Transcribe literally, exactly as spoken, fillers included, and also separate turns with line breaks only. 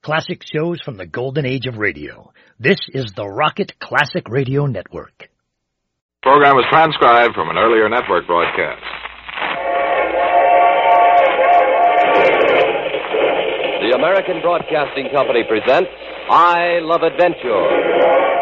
Classic shows from the golden age of radio. This is the Rocket Classic Radio Network.
The program was transcribed from an earlier network broadcast.
The American Broadcasting Company presents I Love Adventure.